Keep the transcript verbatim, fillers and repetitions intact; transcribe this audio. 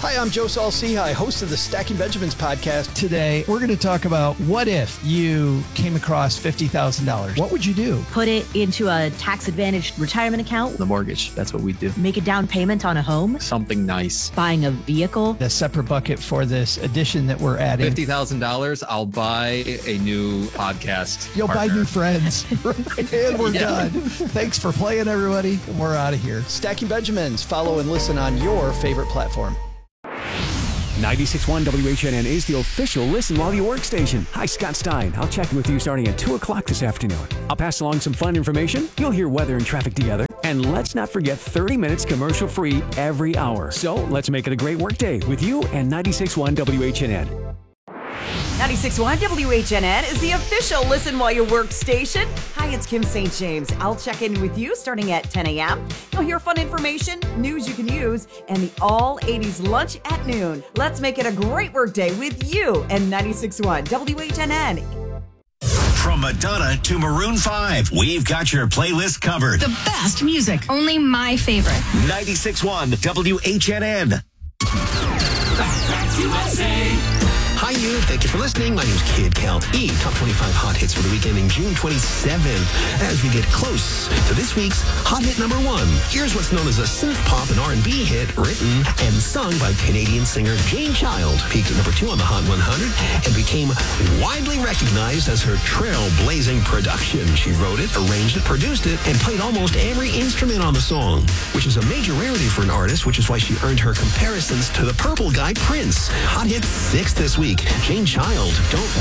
Hi, I'm Joe Saul-Sehy, host of the Stacking Benjamins podcast. Today, we're going to talk about what if you came across fifty thousand dollars? What would you do? Put it into a tax-advantaged retirement account. The mortgage, that's what we do. Make a down payment on a home. Something nice. Buying a vehicle. A separate bucket for this addition that we're adding. fifty thousand dollars, I'll buy a new podcast You'll partner. buy new friends. And we're Yeah. done. Thanks for playing, everybody. We're out of here. Stacking Benjamins. Follow and listen on your favorite platform. ninety-six point one W H N N is the official Listen While You Work station. Hi, Scott Stein. I'll check in with you starting at two o'clock this afternoon. I'll pass along some fun information. You'll hear weather and traffic together. And let's not forget thirty minutes commercial free every hour. So let's make it a great work day with you and ninety-six point one W H N N. ninety-six point one W H N N is the official Listen While You Work station. Hi, it's Kim Saint James. I'll check in with you starting at ten a.m. You'll hear fun information, news you can use, and the all eighties lunch at noon. Let's make it a great work day with you and ninety-six point one W H N N. From Madonna to Maroon five, we've got your playlist covered. The best music, only my favorite. ninety-six point one W H N N. Hi, you. Thank you for listening. My name's Kid Cal E. Top twenty-five hot hits for the weekend in June twenty-seventh. As we get close to this week's hot hit number one, here's what's known as a synth pop and R and B hit written and sung by Canadian singer Jane Child. Peaked at number two on the Hot one hundred and became widely recognized as her trailblazing production. She wrote it, arranged it, produced it, and played almost every instrument on the song, which is a major rarity for an artist, which is why she earned her comparisons to the purple guy Prince. Hot hit six this week. Jane Child, Don't